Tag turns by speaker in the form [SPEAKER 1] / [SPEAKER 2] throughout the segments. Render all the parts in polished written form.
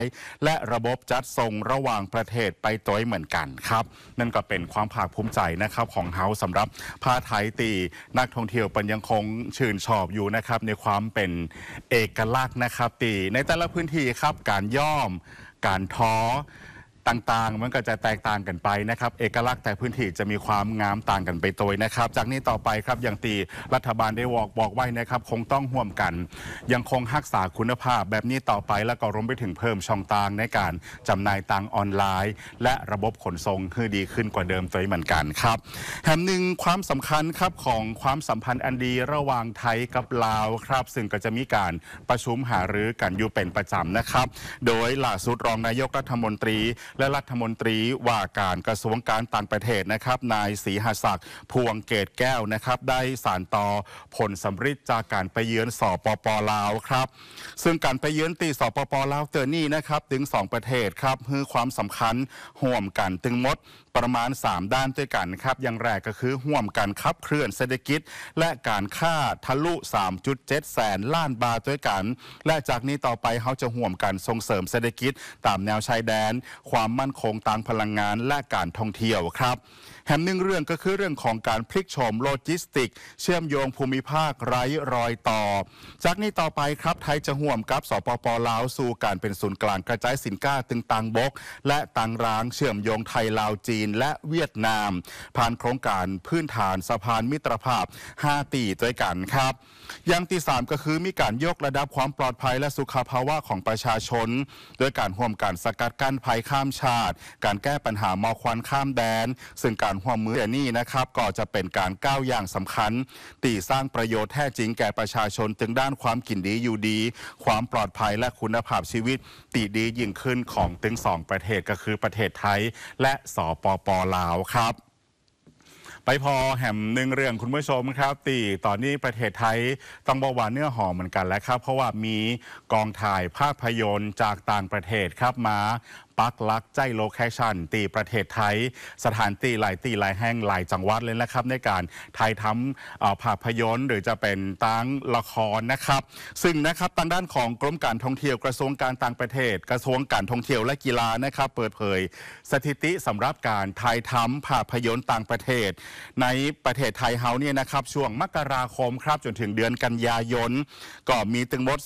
[SPEAKER 1] และระบบจัดส่งระหว่างประเทศไปตัวเหมือนกันครับนั่นก็เป็นความภาคภูมิใจนะครับของเฮาสำหรับผ้าไทยตีนักท่องเที่ยวเป็นยังคงชื่นชอบอยู่นะครับในความเป็นเอกลักษณ์นะครับตีในแต่ละพื้นที่ครับการย่อมการท้อต่างๆมันก็จะแตกต่างกันไปนะครับเอกลักษณ์แต่พื้นที่จะมีความงามต่างกันไปโดยนะครับจากนี้ต่อไปครับอย่างตีรัฐบาลได้บอกไว้นะครับคงต้องร่วมกันยังคงรักษาคุณภาพแบบนี้ต่อไปแล้วก็รวมไปถึงเพิ่มช่องทางในการจำหน่ายต่างออนไลน์และระบบขนส่งให้ดีขึ้นกว่าเดิมตัวเหมือนกันครับแถมหนึ่งความสำคัญครับของความสัมพันธ์อันดีระหว่างไทยกับลาวครับซึ่งก็จะมีการประชุมหารือกันอยู่เป็นประจำนะครับโดยล่าสุดรองนายกรัฐมนตรีและรัฐมนตรีว่าการกระทรวงการต่างประเทศนะครับนายศรีหศักดิ์พวงเกตแก้วนะครับได้สานต่อผลสำฤทธิ์จากการไปเยือนสปป.ลาวครับซึ่งการไปเยือนตีสปป.ลาวเตือนนี่นะครับถึง2ประเทศครับคือความสำคัญห่วมกันถึงหมดประมาณ3ด้านด้วยกันครับอย่างแรกก็คือห่วมกันขับเคลื่อนเศรษฐกิจและการค้าทะลุ 3.7 แสนล้านบาทด้วยกันและจากนี้ต่อไปเขาจะห่วมกันส่งเสริมเศรษฐกิจตามแนวชายแดนความมั่นคงทางพลังงานและการท่องเที่ยวครับแถมหนึ่งเรื่องก็คือเรื่องของการพลิกโฉมโลจิสติกเชื่อมโยงภูมิภาคไร้รอยต่อจากนี้ต่อไปครับไทยจะห่วมกับสปป.ลาวสู่การเป็นศูนย์กลางกระจายสินค้าตึงตังบกและตังร้างเชื่อมโยงไทยลาวจีนและเวียดนามผ่านโครงการพื้นฐานสะพานมิตรภาพ5ตีด้วยกันครับอย่างที่3ก็คือมีการยกระดับความปลอดภัยและสุขภาวะของประชาชนโดยการร่วมกันสกัดกั้นภัยข้ามชาติการแก้ปัญหาหมอกควันข้ามแดนซึ่งการร่วมมือนี้นะครับก็จะเป็นการก้าวอย่างสำคัญตีสร้างประโยชน์แท้จริงแก่ประชาชนถึงด้านความกินดีอยู่ดีความปลอดภัยและคุณภาพชีวิตตีดียิ่งขึ้นของถึง2ประเทศก็คือประเทศไทยและสปป.ลาวครับไปพอแหมหนึ่งเรื่องคุณผู้ชมครับตีตอนนี้ประเทศไทยต้องบอกว่าเนื้อหอมเหมือนกันแล้วครับเพราะว่ามีกองถ่ายภาพยนตร์จากต่างประเทศครับมาปักหลักใจโลเคชั่นตีประเทศไทยสถานตีหลายแห่งหลายจังหวัดเลยนะครับในการถ่ายทำภาพยนตร์หรือจะเป็นตั้งละครนะครับซึ่งนะครับทางด้านของกรมการท่องเที่ยวกระทรวงการต่างประเทศกระทรวงการท่องเที่ยวและกีฬานะครับเปิดเผยสถิติสำหรับการถ่ายทำภาพยนตร์ต่างประเทศในประเทศไทยเฮาเนี่ยนะครับช่วงมกราคมครับจนถึงเดือนกันยายนก็มีถึงหมด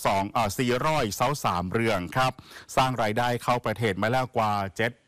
[SPEAKER 1] 423เรื่องครับสร้างรายได้เข้าประเทศมาแล้วกว่า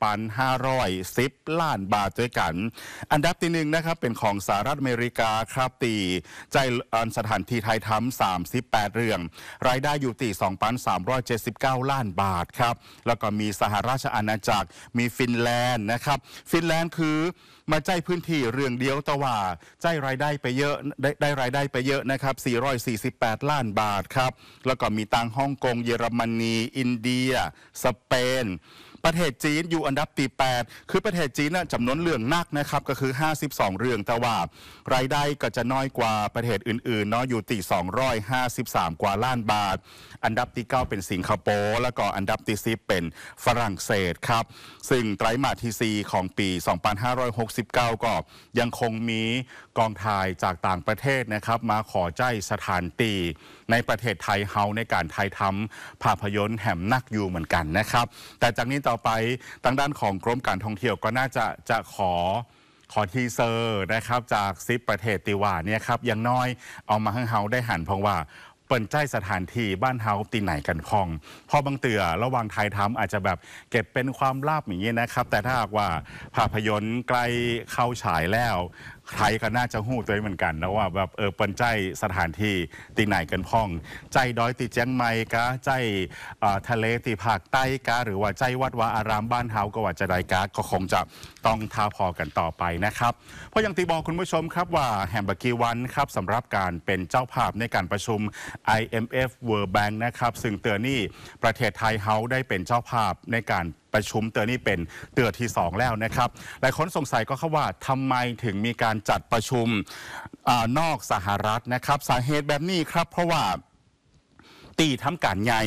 [SPEAKER 1] 7,510 ล้านบาทด้วยกันอันดับที่1นะครับเป็นของสหรัฐอเมริกาครับตีใจสถานที่ไทยทำ38เรื่องรายได้อยู่ที่ 2,379 ล้านบาทครับแล้วก็มีสหราชอาณาจักรมีฟินแลนด์นะครับฟินแลนด์คือมาใจพื้นที่เรื่องเดียวแต่ว่าใจรายได้ไปเยอะได้รายได้ไปเยอะนะครับ448 ล้านบาทครับแล้วก็มีต่างฮ่องกงเยอรมนีอินเดียสเปนประเทศจีนอยู่อันดับที่8คือประเทศจีนจำนวนเรื่องนักนะครับก็คือ52เรื่องแต่ว่ารายได้ก็จะน้อยกว่าประเทศอื่นๆเนาะอยู่ที่253กว่าล้านบาทอันดับที่9เป็นสิงคโปร์แล้วก็อันดับที่10เป็นฝรั่งเศสครับซึ่งไตรมาสที่4ของปี2569ก็ยังคงมีกองถ่ายจากต่างประเทศนะครับมาขอใจสถานตีในประเทศไทยเฮาในการถ่ายทำภาพยนตร์แหมนักอยู่เหมือนกันนะครับแต่จากนี้ต่อไปทางด้านของกรมการท่องเที่ยวก็น่าจะขอทีเซอร์นะครับจาก10ประเทศติว่าเนี่ยครับอย่างน้อยเอามาให้เฮาได้หันเพราะว่าเปิดใจสถานที่บ้านเฮาตีไหนกันคองพอบางเตือระหว่างไทยทำอาจจะแบบเก็บเป็นความลับอย่างนี้นะครับแต่ถ้าหากว่าภาพยนตร์ใกล้เข้าฉายแล้วไทยก็น่าจะหู้ตัวเหมือนกันนะว่าแบบเปิดใจสถานที่ตีไหนกันพ้องใจดอยตีเจียงใหม่กะใจทะเลตีภาคใต้กะหรือว่าใจวัดวาอารามบ้านเฮาก็ว่าจะได้กะก็คงจะต้องท้าพอกันต่อไปนะครับเพราะอย่างที่บอกคุณผู้ชมครับว่าแฮมเบอร์กีวันครับสำหรับการเป็นเจ้าภาพในการประชุม IMF World Bank นะครับซึ่งเตือนนี่ประเทศไทยเฮาได้เป็นเจ้าภาพในการประชุมเตือนนี่เป็นเตือนที่2แล้วนะครับหลายคนสงสัยก็ว่าทำไมถึงมีการจัดประชุมนอกสหรัฐนะครับสาเหตุแบบนี้ครับเพราะว่าตีทำการใหญ่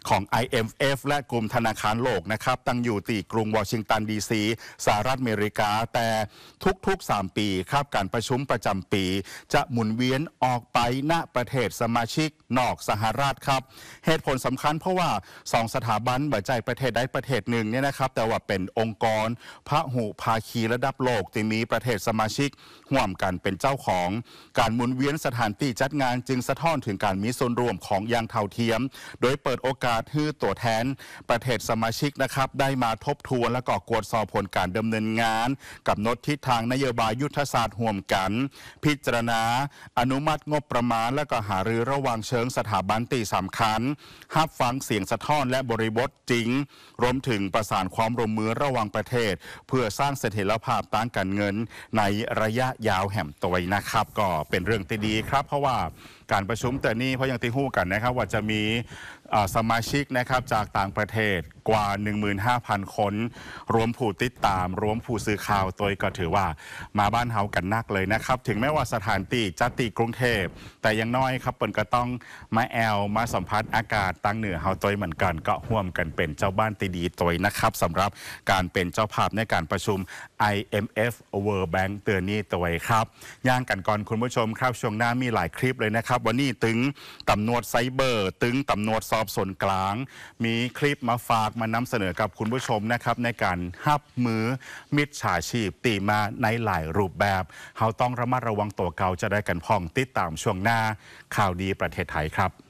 [SPEAKER 1] ของ IMF และกลุ่มธนาคารโลกนะครับตั้งอยู่ที่กรุงวอชิงตันดีซีสหรัฐอเมริกาแต่ทุกๆ3 ปีครับการประชุมประจำปีจะหมุนเวียนออกไปณประเทศสมาชิกนอกสหรัฐครับเหตุผลสำคัญเพราะว่า2 สถาบันบัจจัยประเทศใดประเทศหนึ่งเนี่ยนะครับแต่ว่าเป็นองค์กรพหุภาคีระดับโลกที่มีประเทศสมาชิกร่วมกันเป็นเจ้าของการหมุนเวียนสถานที่จัดงานจึงสะท้อนถึงการมีส่วนร่วมของอย่างเท่าเทียมโดยเปิดโอกาสให้ตัวแทนประเทศสมาชิกนะครับได้มาทบทวนและก็ตรวจสอบผลการดำเนินงานกำหนดทิศทางนโยบายยุทธศาสตร์ร่วมกันพิจารณาอนุมัติงบประมาณและก็หารือระหว่างเชิงสถาบันที่สำคัญรับฟังเสียงสะท้อนและบริบทจริงรวมถึงประสานความร่วมมือระหว่างประเทศเพื่อสร้างเสถียรภาพทางการเงินในระยะยาวแห่มตัวนะครับก็เป็นเรื่องที่ดีครับเพราะว่าการประชุมแต่นี้เพราะยังตีหู้กันนะครับว่าจะมีสมาชิกนะครับจากต่างประเทศกว่า 15,000 คนรวมผู้ติดตามรวมผู้สื่อข่าวตัวก็ถือว่ามาบ้านเฮากันนักเลยนะครับถึงแม้ว่าสถานที่จัดที่กรุงเทพแต่ยังน้อยครับเปิ้นก็ต้องมาแอลมาสัมผัสอากาศตั้งเหนือเฮาตัวเหมือนกันก็ร่วมกันเป็นเจ้าบ้านตีดีตัวนะครับสำหรับการเป็นเจ้าภาพในการประชุม IMF World Bank เตือนนี้ตัวครับย่างกันก่อนคุณผู้ชมครับช่วงหน้ามีหลายคลิปเลยนะครับวันนี้ตึงตำรวจไซเบอร์ตึงตำรวจสอบสวนกลางมีคลิปมาฝากมานำเสนอกับคุณผู้ชมนะครับในการรับมือมิจฉาชีพตีมาในหลายรูปแบบเขาต้องระมัดระวังตัวเก่าจะได้กันพ่องติดตามช่วงหน้าข่าวดีประเทศไทยครับ